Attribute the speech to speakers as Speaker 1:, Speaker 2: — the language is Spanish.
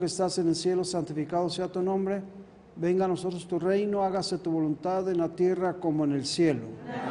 Speaker 1: que estás en el cielo, santificado sea tu nombre. Venga a nosotros tu reino, hágase tu voluntad en la tierra como en el cielo.